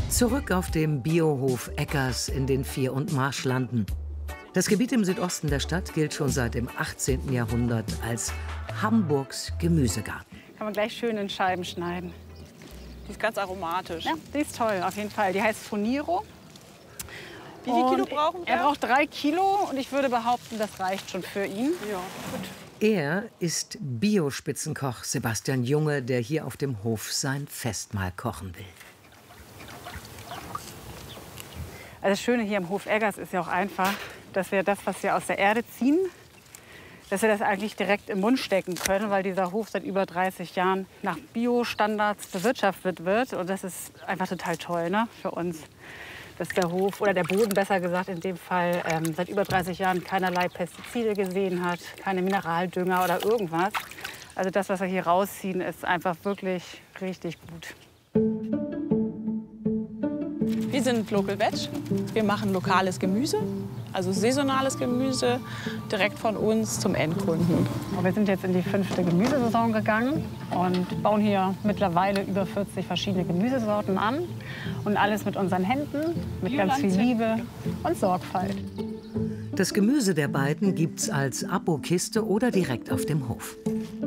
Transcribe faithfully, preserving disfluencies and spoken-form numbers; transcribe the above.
Zurück auf dem Biohof Eckers in den Vier- und Marschlanden. Das Gebiet im Südosten der Stadt gilt schon seit dem achtzehnten Jahrhundert als Hamburgs Gemüsegarten. Kann man gleich schön in Scheiben schneiden. Die ist ganz aromatisch. Ja, die ist toll, auf jeden Fall. Die heißt Foniro. Wie viel Kilo Und brauchen wir? Er braucht drei Kilo und ich würde behaupten, das reicht schon für ihn. Ja, gut. Er ist Biospitzenkoch Sebastian Junge, der hier auf dem Hof sein Festmahl kochen will. Also das Schöne hier am Hof Eggers ist ja auch einfach, dass wir das, was wir aus der Erde ziehen, dass wir das eigentlich direkt im Mund stecken können, weil dieser Hof seit über dreißig Jahren nach Bio-Standards bewirtschaftet wird. Und das ist einfach total toll, ne, für uns, dass der Hof, oder der Boden besser gesagt in dem Fall, ähm, seit über dreißig Jahren keinerlei Pestizide gesehen hat, keine Mineraldünger oder irgendwas. Also das, was wir hier rausziehen, ist einfach wirklich richtig gut. Wir sind Local Veg. Wir machen lokales Gemüse, also saisonales Gemüse, direkt von uns zum Endkunden. Und wir sind jetzt in die fünfte Gemüsesaison gegangen und bauen hier mittlerweile über vierzig verschiedene Gemüsesorten an. Und alles mit unseren Händen, mit ganz viel Liebe und Sorgfalt. Das Gemüse der beiden gibt's als Abokiste oder direkt auf dem Hof.